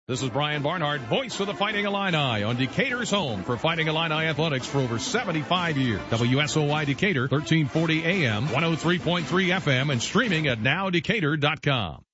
This is Brian Barnhart, voice of the Fighting Illini on Decatur's home for Fighting Illini athletics for over 75 years. WSOY Decatur, 1340 AM, 103.3 FM, and streaming at nowdecatur.com.